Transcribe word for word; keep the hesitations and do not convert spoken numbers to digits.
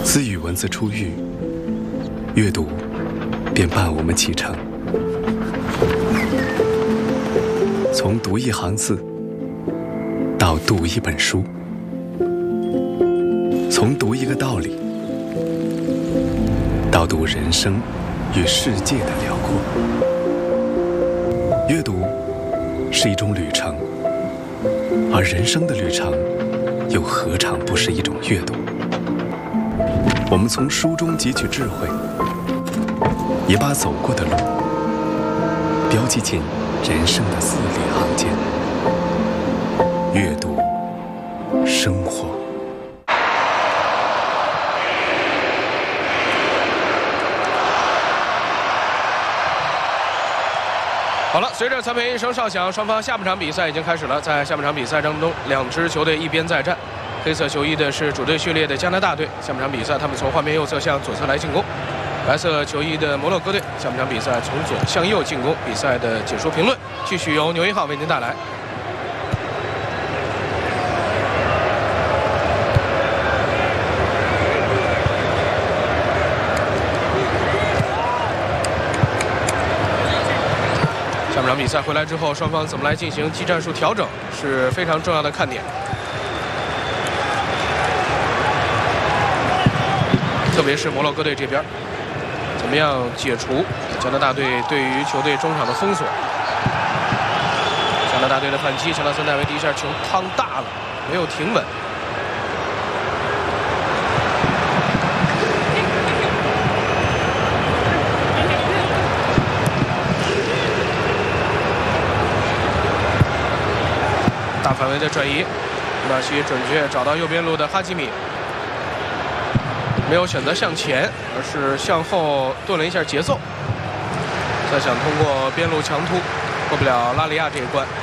自语文字出狱，阅读便伴我们启程。从读一行字到读一本书，从读一个道理到读人生与世界的辽阔。阅读是一种旅程，而人生的旅程又何尝不是一种阅读？我们从书中汲取智慧，也把走过的路标记进人生的字里行间。阅读，生活。 好了，随着裁判一声哨响，双方下半场比赛已经开始了。在下半场比赛当中，两支球队一边再战。黑色球衣的是主队序列的加拿大队，下半场比赛他们从画面右侧向左侧来进攻。白色球衣的摩洛哥队，下半场比赛从左向右进攻。比赛的解说评论继续由牛一号为您带来。下半场比赛回来之后，双方怎么来进行技战术调整是非常重要的看点。特别是摩洛哥队这边，怎么样解除加拿大队对于球队中场的封锁？加拿大队的反击，乔纳森·戴维第一下球趟大了，没有停稳。大范围的转移，纳西准确找到右边路的哈基米。没有选择向前，而是向后顿了一下节奏，再想通过边路强突，过不了拉里亚这一关。